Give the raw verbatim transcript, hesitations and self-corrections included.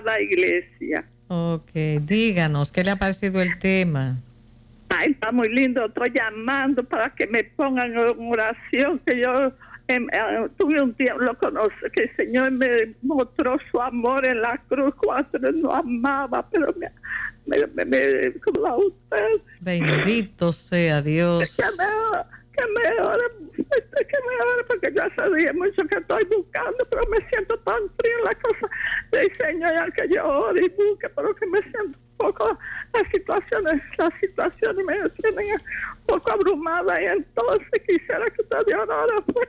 amada iglesia. Ok, díganos, ¿qué le ha parecido el tema? Ay, está muy lindo. Estoy llamando para que me pongan en oración, que yo eh, eh, tuve un tiempo, lo conoce, que el Señor me mostró su amor en la cruz cuando no amaba, pero me, me, me, me como a usted. Bendito sea Dios. Que me, que me ore, que me ore, porque yo hace días mucho que estoy buscando, pero me siento tan frío en la cosa del Señor, ya que yo ore y busque, pero que me siento un poco, las situaciones, las situaciones me tienen un poco abrumada, y entonces quisiera que usted orara.